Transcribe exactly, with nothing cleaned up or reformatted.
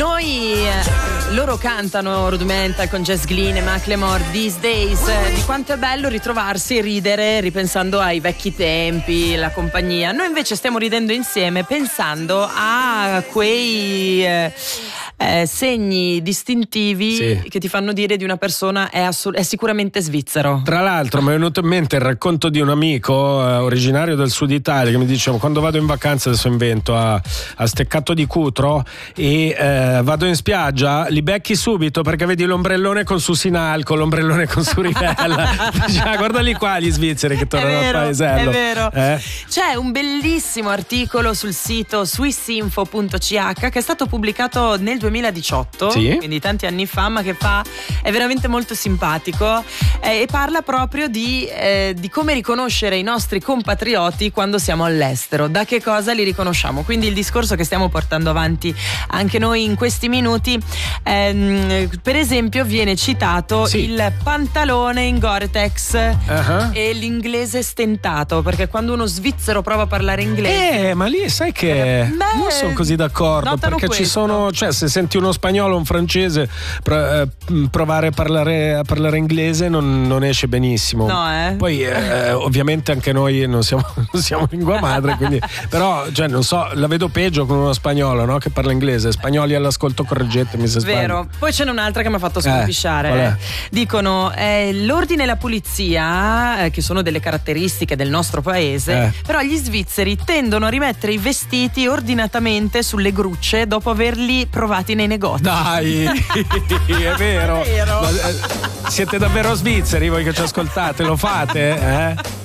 Noi eh, loro cantano Rudimental con Jess Glynne e Macklemore These Days, eh, di quanto è bello ritrovarsi e ridere ripensando ai vecchi tempi, la compagnia. Noi invece stiamo ridendo insieme pensando a quei eh, eh, segni distintivi sì. che ti fanno dire di una persona è, assol- è sicuramente svizzero. Tra l'altro mi è venuto in mente il racconto di un amico eh, originario del sud Italia che mi diceva: quando vado in vacanza, adesso invento, a, a Steccato di Cutro e eh, vado in spiaggia, li becchi subito perché vedi l'ombrellone con su Sinalco, l'ombrellone con su Rivella. Diceva, guardali qua gli svizzeri che tornano al paesello. È vero. Eh? C'è un bellissimo articolo sul sito swissinfo punto c h che è stato pubblicato nel duemiladiciotto, sì. quindi tanti anni fa, ma che fa è veramente molto simpatico eh, e parla proprio di, eh, di come riconoscere i nostri compatrioti quando siamo all'estero, da che cosa li riconosciamo. Quindi il discorso che stiamo portando avanti anche noi in questi minuti, ehm, per esempio viene citato sì. il pantalone in Gore-Tex uh-huh. e l'inglese stentato, perché quando uno svizzero prova a parlare inglese eh ma lì sai che Beh, non sono così d'accordo, perché questo. ci sono, cioè se senti uno spagnolo o un francese pro, eh, provare a parlare, a parlare inglese non, non esce benissimo, no, eh? Poi eh, ovviamente anche noi non siamo, non siamo lingua madre, quindi però cioè non so, la vedo peggio con uno spagnolo, no, che parla inglese. Spagnoli all'ascolto, correggetemi se sbaglio. Vero. Poi ce n'è un'altra che mi ha fatto scompisciare. Eh, Dicono eh, l'ordine e la pulizia, eh, che sono delle caratteristiche del nostro paese, eh. però gli svizzeri tendono a rimettere i vestiti ordinatamente sulle grucce dopo averli provati nei negozi. Dai, è vero. È vero. Ma, eh, siete davvero svizzeri voi che ci ascoltate? Lo fate? Eh?